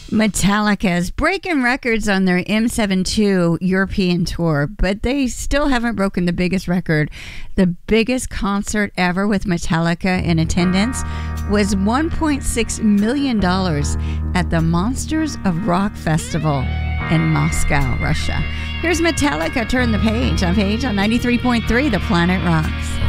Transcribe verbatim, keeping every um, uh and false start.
Metallica is breaking records on their M seventy-two European tour, but they still haven't broken the biggest record. The biggest concert ever with Metallica in attendance was one point six million dollars at the Monsters of Rock Festival in Moscow, Russia. Here's Metallica, Turn the Page on Page on ninety-three point three The Planet Rocks.